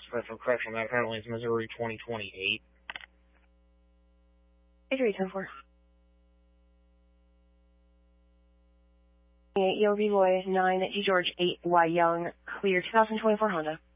for correction. That apparently is Missouri 2028. 8310-4. ELV Boy 9 G George 8 Y Young, clear 2024 Honda.